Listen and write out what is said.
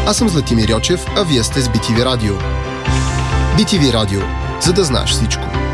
Аз съм Златимир Йочев, а вие сте с BTV Радио. BTV Радио, за да знаеш всичко.